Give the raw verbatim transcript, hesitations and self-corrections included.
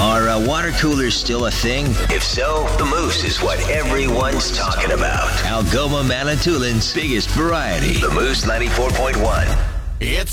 Are uh, water coolers still a thing? If so, the Moose is what everyone's talking about. Algoma Manitoulin's biggest variety. The Moose ninety-four point one. It's